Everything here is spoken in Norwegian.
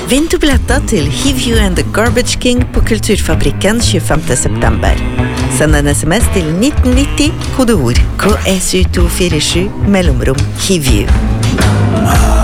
Vinn du billetter til Hivju and the Garbage King på Kulturfabrikken 25. september. Send en sms til 1990, kodeord KSU247, mellomrom Hivju.